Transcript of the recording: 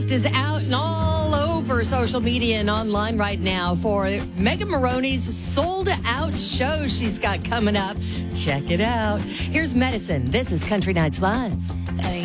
Is out and all over social media and online right now for Megan Moroney's sold out show she's got coming up. Check it out. Here's Medicine. This is Country Nights Live.